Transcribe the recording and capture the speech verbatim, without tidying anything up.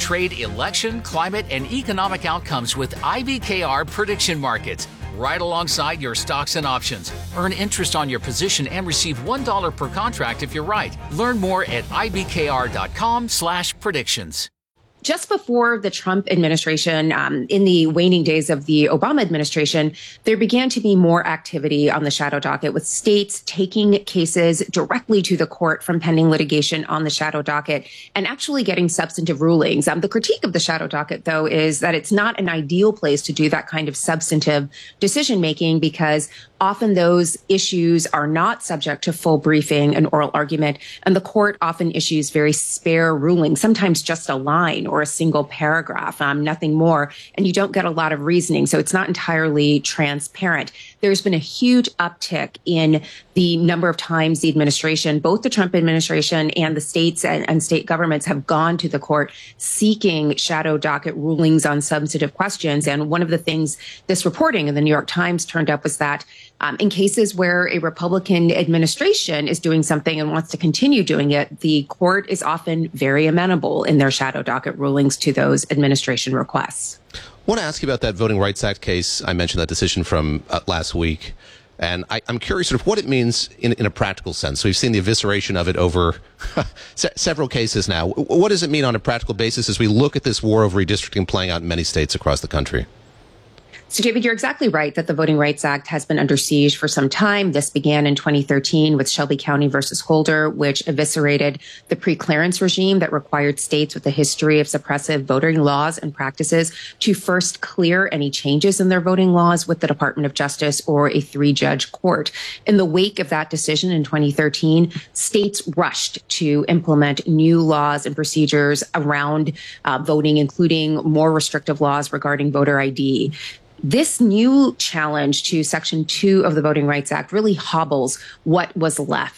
trade election, climate, and economic outcomes with I B K R prediction markets, right alongside your stocks and options. Earn interest on your position and receive one dollar per contract if you're right. Learn more at ibkr.com slash predictions. Just before the Trump administration, um, in the waning days of the Obama administration, there began to be more activity on the shadow docket, with states taking cases directly to the court from pending litigation on the shadow docket and actually getting substantive rulings. Um, the critique of the shadow docket, though, is that it's not an ideal place to do that kind of substantive decision making, because often those issues are not subject to full briefing and oral argument, and the court often issues very spare rulings, sometimes just a line or a single paragraph, um, nothing more, and you don't get a lot of reasoning, so it's not entirely transparent. There's been a huge uptick in the number of times the administration, both the Trump administration and the states and, and state governments, have gone to the court seeking shadow docket rulings on substantive questions. And one of the things this reporting in the New York Times turned up was that Um, in cases where a Republican administration is doing something and wants to continue doing it, the court is often very amenable in their shadow docket rulings to those administration requests. I want to ask you about that Voting Rights Act case. I mentioned that decision from uh, last week. And I, I'm curious sort of what it means in, in a practical sense. So we've seen the evisceration of it over se- several cases now. What does it mean on a practical basis as we look at this war over redistricting playing out in many states across the country? So, David, you're exactly right that the Voting Rights Act has been under siege for some time. This began in twenty thirteen with Shelby County versus Holder, which eviscerated the pre-clearance regime that required states with a history of suppressive voting laws and practices to first clear any changes in their voting laws with the Department of Justice or a three-judge court. In the wake of that decision in twenty thirteen, states rushed to implement new laws and procedures around uh, voting, including more restrictive laws regarding voter I D. This new challenge to Section two of the Voting Rights Act really hobbles what was left